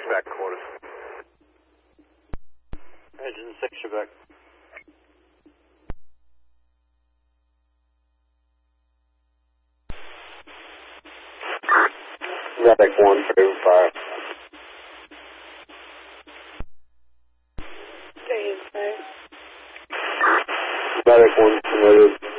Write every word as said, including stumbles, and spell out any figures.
back quarters. Engine six, you're back. Medic one two five. Stay inside. Medic one submitted.